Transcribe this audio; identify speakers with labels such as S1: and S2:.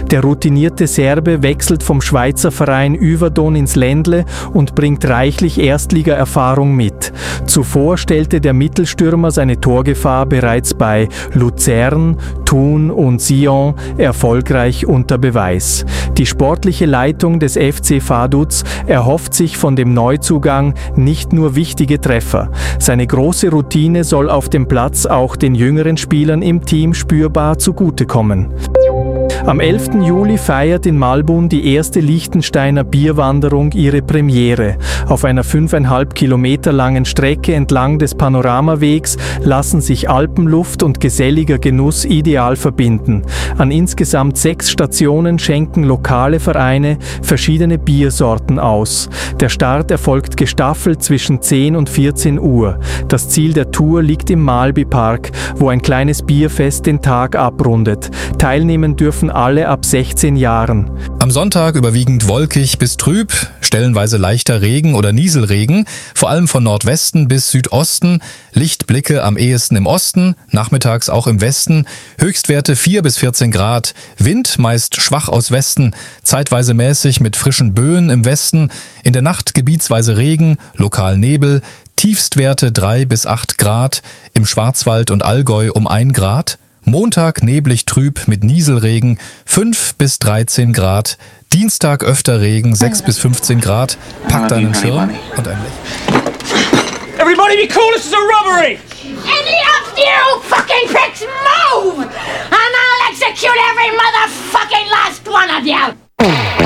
S1: Der routinierte Serbe wechselt vom Schweizer Verein Yverdon ins Ländle und bringt reichlich Erstligaerfahrung mit. Zuvor stellte der Mittelstürmer seine Torgefahr bereits bei Luzern, Thun und Sion erfolgreich unter Beweis. Die sportliche Leitung des FC Vaduz erhofft sich von dem Neuzugang nicht nur wichtige Treffer. Seine große Routine soll auf dem Platz auch den jüngeren Spielern im Team spürbar zugutekommen. Am 11. Juli feiert in Malbun die erste Liechtensteiner Bierwanderung ihre Premiere. Auf einer 5,5 Kilometer langen Strecke entlang des Panoramawegs lassen sich Alpenluft und geselliger Genuss ideal verbinden. An insgesamt 6 Stationen schenken lokale Vereine verschiedene Biersorten aus. Der Start erfolgt gestaffelt zwischen 10 und 14 Uhr. Das Ziel der Tour liegt im Malby-Park, wo ein kleines Bierfest den Tag abrundet. Teilnehmen dürfen alle ab 16 Jahren.
S2: Am Sonntag überwiegend wolkig bis trüb, stellenweise leichter Regen oder Nieselregen, vor allem von Nordwesten bis Südosten, Lichtblicke am ehesten im Osten, nachmittags auch im Westen, Höchstwerte 4 bis 14 Grad, Wind meist schwach aus Westen, zeitweise mäßig mit frischen Böen im Westen, in der Nacht gebietsweise Regen, lokal Nebel, Tiefstwerte 3 bis 8 Grad, im Schwarzwald und Allgäu um 1 Grad, Montag neblig trüb mit Nieselregen 5 bis 13 Grad. Dienstag öfter Regen 6 bis 15 Grad. Pack deinen Schirm und ein Lächeln.
S3: Everybody be cool, this is a robbery!
S4: Any of you fucking pricks move! And I'll execute every motherfucking last one of you!